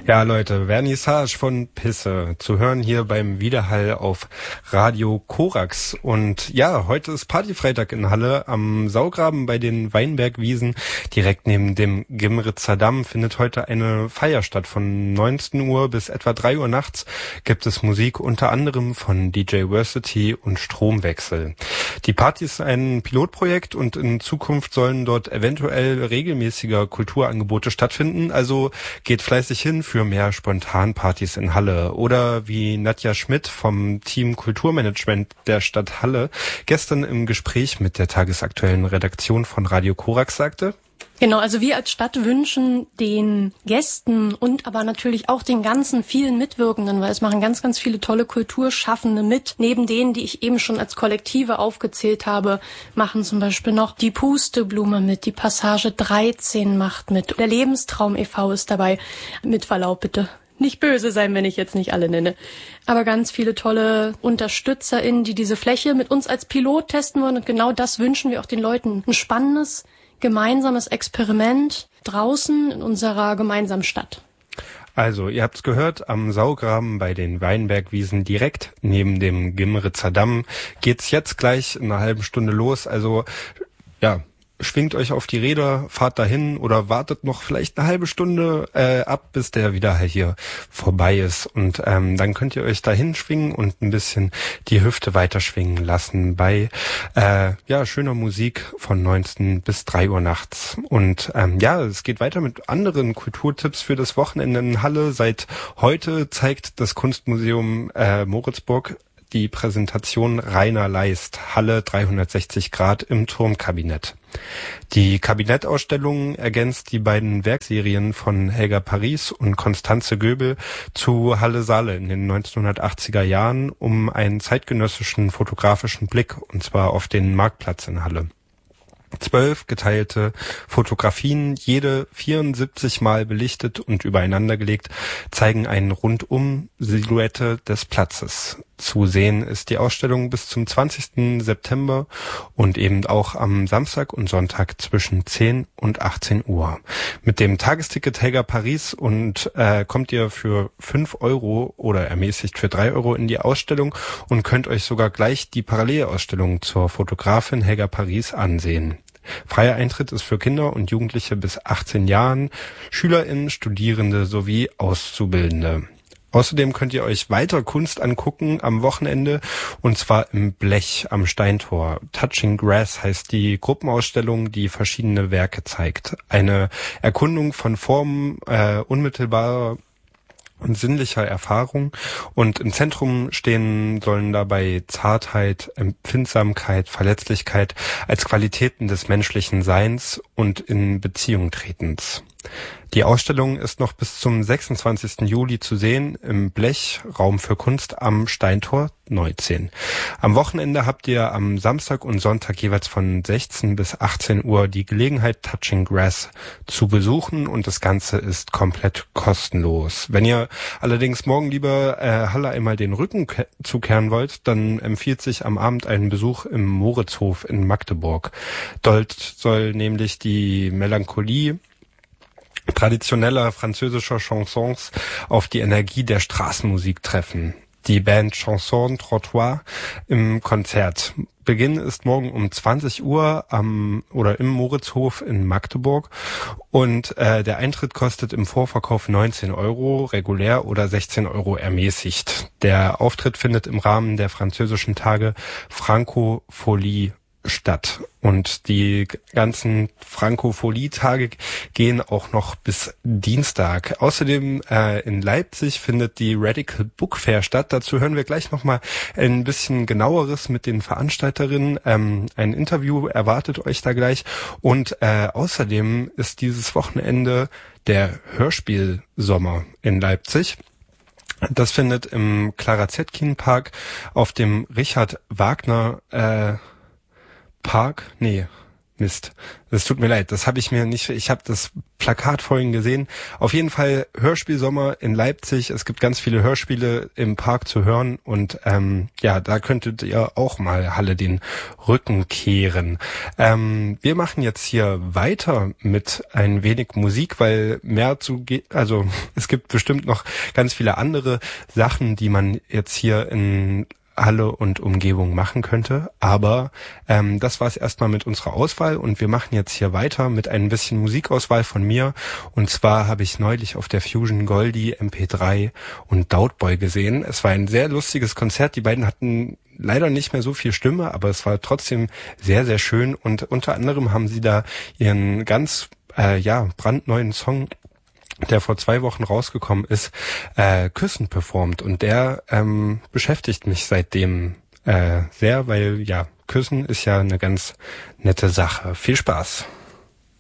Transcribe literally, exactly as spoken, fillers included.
Ja, Leute, Vernissage von Pisse zu hören hier beim Widerhall auf Radio Korax. Und ja, heute ist Partyfreitag in Halle am Saugraben bei den Weinbergwiesen. Direkt neben dem Gimritzer Damm findet heute eine Feier statt. Von neunzehn Uhr bis etwa drei Uhr nachts gibt es Musik unter anderem von D J Versity und Stromwechsel. Die Party ist ein Pilotprojekt und in Zukunft sollen dort eventuell regelmäßiger Kulturangebote stattfinden. Also geht fleißig hin für mehr Spontanpartys in Halle. Oder wie Nadja Schmidt vom Team Kulturmanagement der Stadt Halle gestern im Gespräch mit der tagesaktuellen Redaktion von Radio Korax sagte: Genau, also wir als Stadt wünschen den Gästen und aber natürlich auch den ganzen vielen Mitwirkenden, weil es machen ganz, ganz viele tolle Kulturschaffende mit. Neben denen, die ich eben schon als Kollektive aufgezählt habe, machen zum Beispiel noch die Pusteblume mit, die Passage dreizehn macht mit, der Lebenstraum e V ist dabei. Mit Verlaub bitte. Nicht böse sein, wenn ich jetzt nicht alle nenne. Aber ganz viele tolle UnterstützerInnen, die diese Fläche mit uns als Pilot testen wollen. Und genau das wünschen wir auch den Leuten. Ein spannendes, gemeinsames Experiment draußen in unserer gemeinsamen Stadt. Also, ihr habt's gehört, am Saugraben bei den Weinbergwiesen direkt neben dem Gimritzer Damm geht's jetzt gleich in einer halben Stunde los. Also, ja, schwingt euch auf die Räder, fahrt dahin oder wartet noch vielleicht eine halbe Stunde äh, ab, bis der Widerhall hier vorbei ist. Und ähm, dann könnt ihr euch dahin schwingen und ein bisschen die Hüfte weiterschwingen lassen bei äh, ja schöner Musik von neunzehn bis drei Uhr nachts. Und ähm, ja, es geht weiter mit anderen Kulturtipps für das Wochenende in Halle. Seit heute zeigt das Kunstmuseum äh, Moritzburg die Präsentation Rainer Leist, Halle dreihundertsechzig Grad im Turmkabinett. Die Kabinettausstellung ergänzt die beiden Werkserien von Helga Paris und Constanze Göbel zu Halle Saale in den neunzehnhundertachtziger Jahren um einen zeitgenössischen fotografischen Blick, und zwar auf den Marktplatz in Halle. Zwölf geteilte Fotografien, jede vierundsiebzig Mal belichtet und übereinandergelegt, zeigen eine Rundum-Silhouette des Platzes. Zu sehen ist die Ausstellung bis zum zwanzigsten September und eben auch am Samstag und Sonntag zwischen zehn und achtzehn Uhr. Mit dem Tagesticket Helga Paris und äh, kommt ihr für fünf Euro oder ermäßigt für drei Euro in die Ausstellung und könnt euch sogar gleich die Parallelausstellung zur Fotografin Helga Paris ansehen. Freier Eintritt ist für Kinder und Jugendliche bis achtzehn Jahren, SchülerInnen, Studierende sowie Auszubildende. Außerdem könnt ihr euch weiter Kunst angucken am Wochenende, und zwar im Blech am Steintor. Touching Grass heißt die Gruppenausstellung, die verschiedene Werke zeigt. Eine Erkundung von Formen äh, unmittelbarer und sinnlicher Erfahrung, und im Zentrum stehen sollen dabei Zartheit, Empfindsamkeit, Verletzlichkeit als Qualitäten des menschlichen Seins und in Beziehung tretens. Die Ausstellung ist noch bis zum sechsundzwanzigsten Juli zu sehen im Blech, Raum für Kunst am Steintor neunzehn. Am Wochenende habt ihr am Samstag und Sonntag jeweils von sechzehn bis achtzehn Uhr die Gelegenheit, Touching Grass zu besuchen, und das Ganze ist komplett kostenlos. Wenn ihr allerdings morgen lieber äh, Halle einmal den Rücken ke- zukehren wollt, dann empfiehlt sich am Abend ein Besuch im Moritzhof in Magdeburg. Dort soll nämlich die Melancholie traditioneller französischer Chansons auf die Energie der Straßenmusik treffen. Die Band Chanson Trottoir im Konzert. Beginn ist morgen um zwanzig Uhr am oder im Moritzhof in Magdeburg, und äh, der Eintritt kostet im Vorverkauf neunzehn Euro regulär oder sechzehn Euro ermäßigt. Der Auftritt findet im Rahmen der französischen Tage Francophonie statt. Und die ganzen Francophonie-Tage gehen auch noch bis Dienstag. Außerdem äh, in Leipzig findet die Radical Book Fair statt. Dazu hören wir gleich nochmal ein bisschen genaueres mit den Veranstalterinnen. Ähm, ein Interview erwartet euch da gleich. Und äh, außerdem ist dieses Wochenende der Hörspielsommer in Leipzig. Das findet im Clara Zetkin Park auf dem Richard Wagner äh, Park, nee, Mist. Das tut mir leid, das habe ich mir nicht, ich habe das Plakat vorhin gesehen. Auf jeden Fall Hörspielsommer in Leipzig. Es gibt ganz viele Hörspiele im Park zu hören und ähm, ja, da könntet ihr auch mal Halle den Rücken kehren. Ähm, wir machen jetzt hier weiter mit ein wenig Musik, weil mehr zu ge- also es gibt bestimmt noch ganz viele andere Sachen, die man jetzt hier in Halle und Umgebung machen könnte. Aber ähm, das war es erstmal mit unserer Auswahl und wir machen jetzt hier weiter mit ein bisschen Musikauswahl von mir. Und zwar habe ich neulich auf der Fusion Goldie M P drei und Doubtboy gesehen. Es war ein sehr lustiges Konzert. Die beiden hatten leider nicht mehr so viel Stimme, aber es war trotzdem sehr, sehr schön. Und unter anderem haben sie da ihren ganz äh, ja brandneuen Song, der vor zwei Wochen rausgekommen ist, äh, Küssen performt. Und der ähm, beschäftigt mich seitdem äh, sehr, weil ja, Küssen ist ja eine ganz nette Sache. Viel Spaß.